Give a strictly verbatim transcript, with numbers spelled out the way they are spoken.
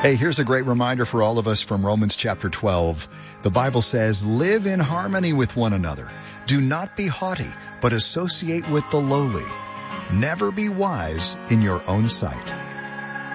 Hey, here's a great reminder for all of us from Romans chapter twelve. The Bible says, live in harmony with one another. Do not be haughty, but associate with the lowly. Never be wise in your own sight.